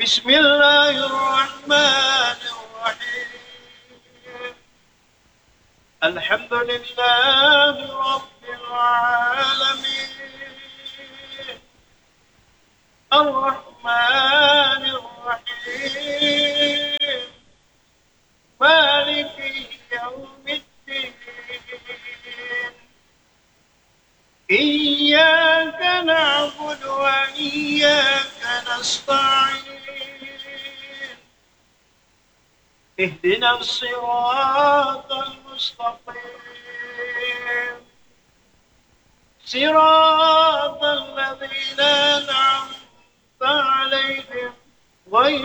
بسم الله الرحمن الرحيم. الحمد لله رب العالمين، الرحمن الرحيم، مالك يوم الدين. إياك نعبد وإياك نستعين. اهدنا الصراط المستقيم، صراط الذين أنعمت عليهم غير